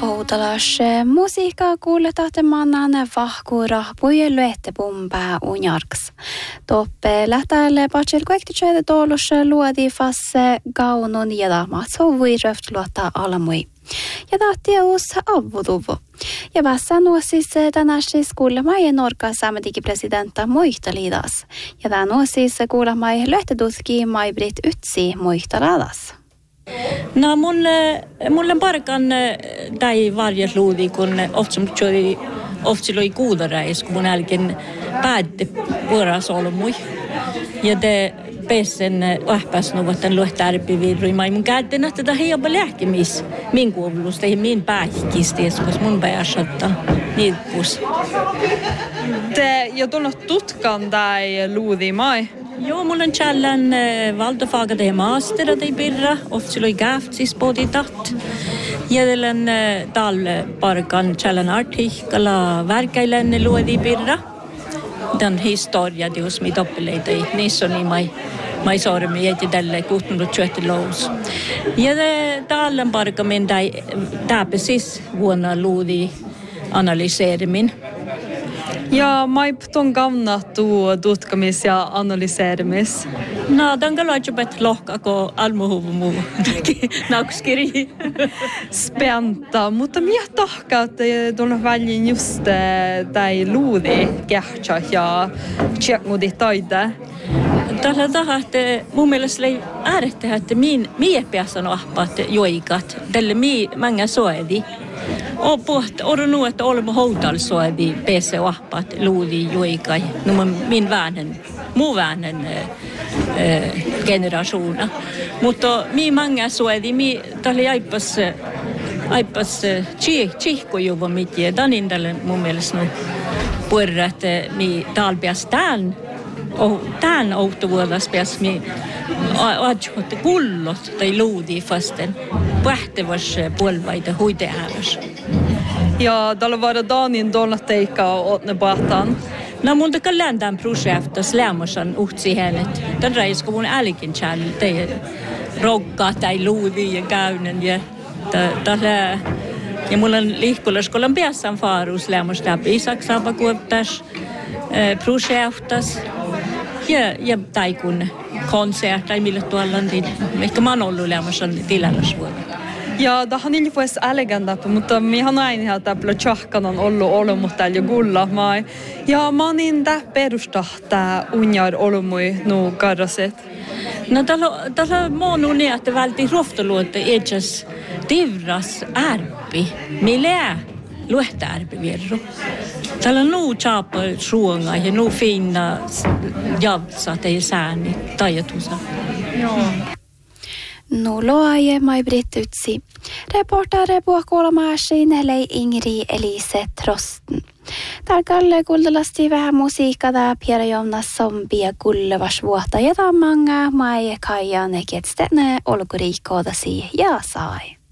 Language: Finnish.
Oudalas musiikkaa kuuletaan maananne vahkuura pujen lyötte pumpää unjarks. Toppe lähtäälle patsil kuektitöitä tuolussa luodi fasse gaunun ja daamat sovui röftluottaa alamui. Ja tahtia uussa avutuvu. Ja vassa nuosis tänäsis kuulemai Norka saametikin presidentta muihtaliidas. Ja tämä nuosis kuulemai lyöttetutki Mai-Britt Ytsi muihtaladas. No mulle parkan tai varjas luudi, kun ofta oli kuudareis, kun mun älken päätti vuoras olmui. Ja te pesen ahpasnuvotan luhtärpivirrui. Mä mun käytin, että tätä hieman lääkemis min kuulusta ja min päihkisties, koska mun pääsattaa niippus. Te jo tunnut tutkan tai luudi mai? Joo, mulla on tjallan valtafaga det master det birra, ofta gaftis poditat. Jädelen tal parkan tjallan artikkala verkailen luodi birra. Den historia jos mi doppeleita i nissoni mai sormi jäti tälle 1620 lous. Ja tallan parka min precis vuonna luodi analyseerimin. Ja maipton kannattu tutkamis ja analyseerimis. No, den kan låta bättre locka ko almuhuvumu nauskiri. Spänta, mutta minä tahka, että tuolla välin just tai luudi kähtsä ja tjekmudi taida. Tällä tahaa, että mun mielestä oli äärettä, että mie pääsän ahpaat joikat. Tälle många soedi. Och nu että olemme houtalla soedi pääsä ahpaat luudi joikai. No min muu vänen generationa. Mutta många soedi, tällä aipas tsihkojuva mitje. Danin tälle mun mielestä puerra, että täällä pääs tämän outovuodas pääs adjuhoitte kullot tai luudi fasten pähtevas puolvaita huiteääväs. Ja tällä vaada Danin tuolla teikkaa otne pahtaan. No mun takaa läntään projektas lämmosan uhtsi hänet. Tän reisko mun älkin tjällä teidän rokkaa tai luudi ja käynen ja tällä. Ja mulla on liikkulaskollan päässään faarus lämmos läpi Saksaapa kuoptas projektas. Ja taikun konsert tai millä tuolla on ehkä mä oon ollut lämmössä tilallasvuonna. Ja tähän ei puhuisi eleganta, mutta minä näin, että tällä tjahkan on ollut olemus täällä kulla. Ja mä niin tämä perustaa tämä unjar olumui nuu karraset. No tällä monu niin, että välti roftoluotte itses tivras ärpi. Millä luehta ärpi vierru. Täällä on nuu chaapa suonga ja nuu fina javtsa tei sääni tajatusa. Joo. Nu loaje Mai-Britt Ytsi. Reportare puhukolmaasiin lei Ingri Elise Trosten. Täällä kuultelasti vähän musiikkaa Pierre Jonas zombie kullevas vuotta ja manga mai kaija neketstene olkuriikkoodasi ja sai.